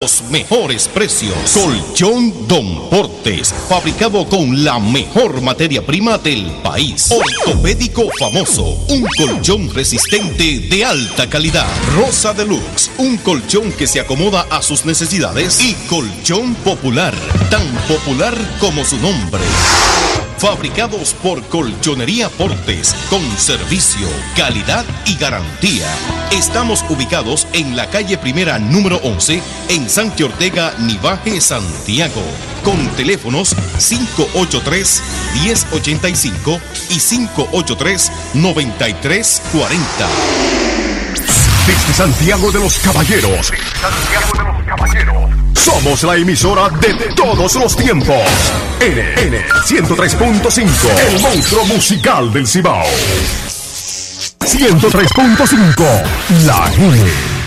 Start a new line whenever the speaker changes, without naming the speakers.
los mejores precios. Colchón Don Portes, fabricado con la mejor materia prima del país. Ortopédico Famoso, un colchón resistente de alta calidad. Rosa Deluxe, un colchón que se acomoda a sus necesidades. Y Colchón Popular, tan popular como su nombre. Fabricados por Colchonería Portes, con servicio, calidad y garantía. Estamos ubicados en la calle Primera número 11, en Santi Ortega, Nivaje, Santiago. Con teléfonos 583-1085 y 583-9340.
Desde Santiago de los Caballeros. Somos la emisora de todos los tiempos. N 103.5. El monstruo musical del Cibao. 103.5. La N.